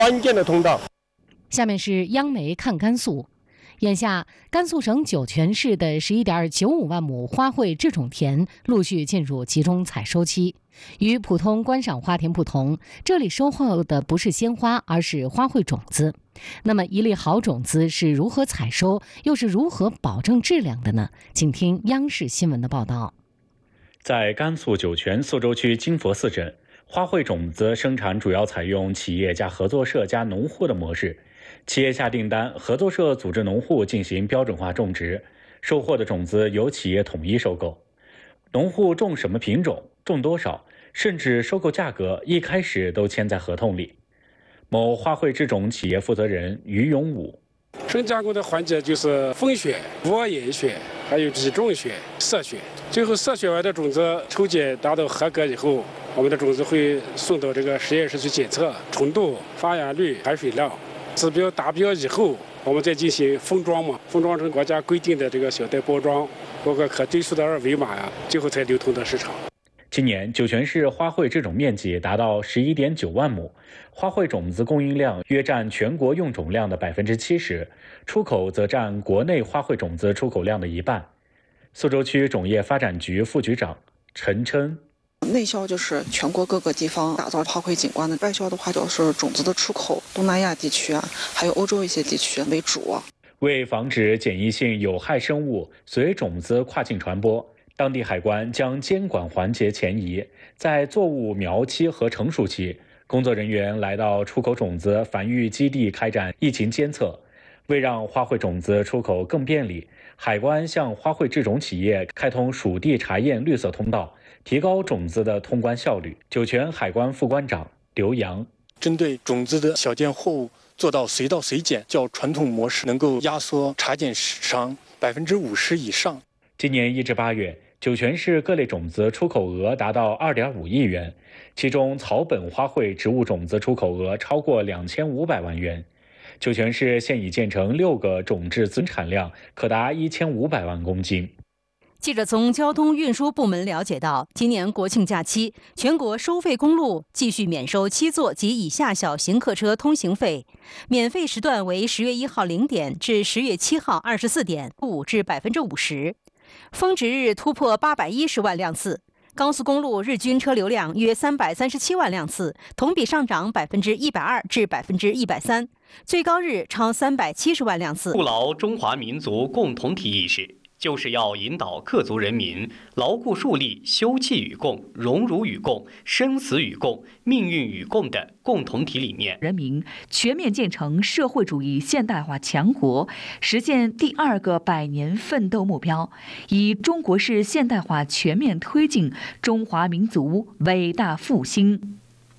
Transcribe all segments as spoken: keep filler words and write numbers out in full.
关键的通道。 下面是央媒看甘肃。眼下，甘肃省酒泉市的十一点九五万亩花卉制种田陆续进入集中采收期。与普通观赏花田不同，这里收获的不是鲜花，而是花卉种子。那么，一粒好种子是如何采收，又是如何保证质量的呢？请听央视新闻的报道。 在甘肃酒泉肃州区金佛寺镇，花卉种子生产主要采用企业加合作社加农户的模式。企业下订单，合作社组织农户进行标准化种植，收获的种子由企业统一收购。农户种什么品种、种多少，甚至收购价格，一开始都签在合同里。某花卉制种企业负责人于永武： 生加工的环节就是风选、窝眼选，还有比种选、色选。最后色选完的种子抽检达到合格以后，我们的种子会送到这个实验室去检测纯度、发芽率、含水量。指标达标以后，我们再进行封装嘛，封装成国家规定的这个小袋包装，包括可追溯的二维码呀，最后才流通到市场。 今年酒泉市花卉制种面积达到十一点九万亩，花卉种子供应量约占全国用种量的百分之七十，出口则占国内花卉种子出口量的一半。肃州区种业发展局副局长陈琛。 内销就是全国各个地方打造花卉景观的，外销的话就是种子的出口，东南亚地区啊，还有欧洲一些地区为主。 为防止检疫性有害生物随种子跨境传播，当地海关将监管环节前移，在作物苗期和成熟期，工作人员来到出口种子繁育基地开展疫情监测。为让花卉种子出口更便利，海关向花卉制种企业开通属地查验绿色通道，提高种子的通关效率。酒泉海关副关长刘洋： 针对种子的小件货物做到随到随检，较传统模式能够压缩查检时长百分之五十以上。 今年一至八月，酒泉市各类种子出口额达到二点五亿元，其中草本花卉植物种子出口额超过两千五百万元。酒泉市现已建成六个种质增产量可达一千五百万公斤。 记者从交通运输部门了解到，今年国庆假期，全国收费公路继续免收七座及以下小型客车通行费，免费时段为十月一号零点至十月七号二十四点，五至百分之五十。峰值日突破八百一十万辆次。高速公路日均车流量约三百三十七万辆次，同比上涨百分之一百二至百分之一百三，最高日超三百七十万辆次。 固牢中华民族共同体意识，就是要引导各族人民牢固树立休戚与共、荣辱与共、生死与共、命运与共的共同体理念。 人民全面建成社会主义现代化强国，实现第二个百年奋斗目标，以中国式现代化全面推进中华民族伟大复兴。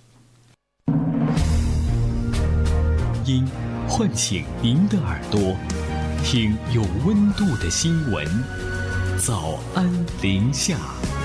音唤醒您的耳朵，听有温度的新闻。早安临夏。